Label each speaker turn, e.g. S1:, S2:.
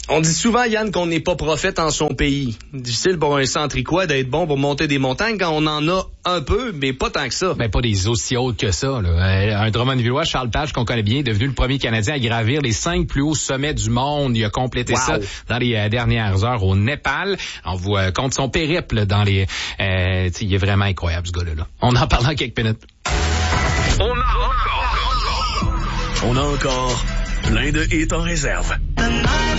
S1: On dit souvent, Yann, qu'on n'est pas prophète en son pays. Difficile pour un centricois d'être bon pour monter des montagnes quand on en a un peu, mais pas tant que ça.
S2: Ben, pas des aussi hautes que ça, là. Un Drummondvillois, Charles Page, qu'on connaît bien, est devenu le premier Canadien à gravir les 5 plus hauts sommets du monde. Il a complété ça dans les dernières heures au Népal. On vous compte son périple dans les... il est vraiment incroyable, ce gars-là. On en parle dans quelques minutes.
S3: On a encore plein de hits en réserve.